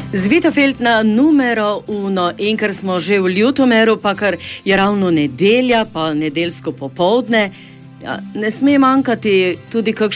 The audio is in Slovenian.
Zvitofeld na numero 1 in ker smo že v Ljutomeru, pa ker je ravno nedelja, pa nedeljsko popoldne, ja, ne sme manjkati tudi kakšen